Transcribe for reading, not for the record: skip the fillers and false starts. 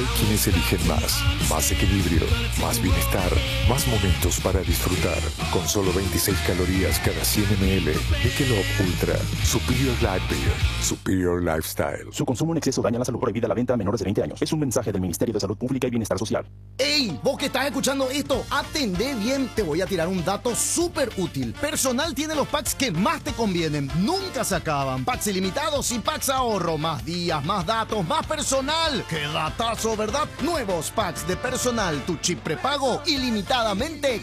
Quienes eligen más equilibrio, más bienestar, más momentos para disfrutar. Con solo 26 calorías cada 100 ml. Michelob Ultra. Superior Light Beer. Superior Lifestyle. Su consumo en exceso daña la salud. Prohibida la venta a menores de 20 años. Es un mensaje del Ministerio de Salud Pública y Bienestar Social. ¡Ey! Vos que estás escuchando esto, atendé bien. Te voy a tirar un dato súper útil. Personal tiene los packs que más te convienen. Nunca se acaban. Packs ilimitados y packs ahorro. Más días, más datos, más personal. ¡Qué datazo, verdad! Nuevos packs de personal. Tu chip prepago ilimitadamente